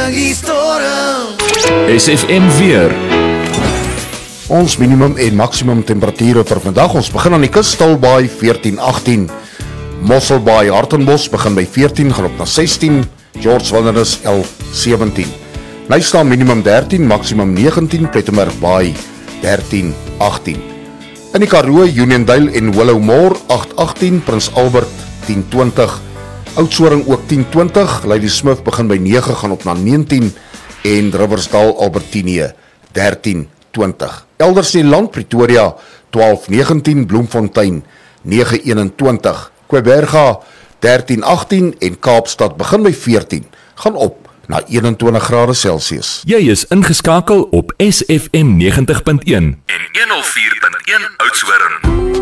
Pagi Storm. SFM weer. Ons minimum en maksimum temperature vir vandag. Ons begin aan die kus, Stilbaai 14-18. Mosselbaai, Hartenbos begin by 14, gaan op na 16. George Wilderness 11-17. Nyasa minimum 13, maksimum 19. Plettenbergbaai 13-18. In die Karoo, Uniondale en Willowmore 8-18. Prins Albert 10-20. Oudtshoorn ook 10-20. Lady Smith begin by 9, gaan op na 19. En Riversdale, Albertinie 13-20. Elders in die land, Pretoria 12-19, Bloemfontein 9-21, Kweberga 13-18 en Kaapstad begin by 14, gaan op na 21 grade Celsius. Jy is ingeskakel op SFM 90.1 en 104.1 Oudtshoorn.